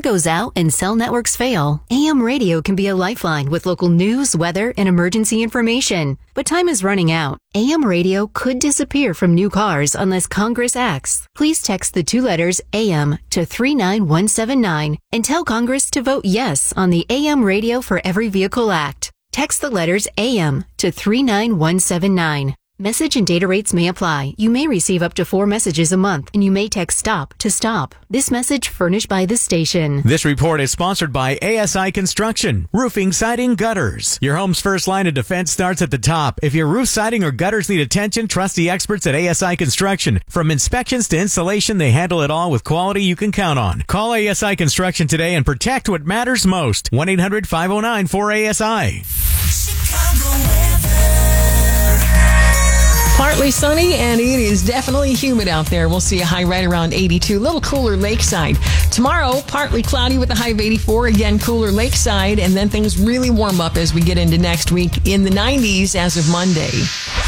goes out and cell networks fail, AM radio can be a lifeline with local news, weather, and emergency information. But time is running out. AM radio could disappear from new cars unless Congress acts. Please text the 2 letters AM to 39179 and tell Congress to vote yes on the AM Radio for Every Vehicle Act. Text the letters AM to 39179. Message and data rates may apply. You may receive up to 4 messages a month, and you may text STOP to stop. This message furnished by the station. This report is sponsored by ASI Construction. Roofing, siding, gutters. Your home's first line of defense starts at the top. If your roof, siding, or gutters need attention, trust the experts at ASI Construction. From inspections to installation, they handle it all with quality you can count on. Call ASI Construction today and protect what matters most. 1-800-509-4ASI. Chicago weather. Partly sunny, and it is definitely humid out there. We'll see a high right around 82, a little cooler lakeside. Tomorrow, partly cloudy with a high of 84, again cooler lakeside, and then things really warm up as we get into next week in the 90s as of Monday.